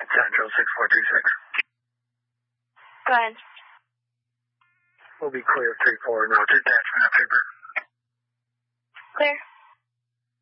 Central 6426. Go ahead. We'll be clear 3-4 now. Detachment of paper. Clear.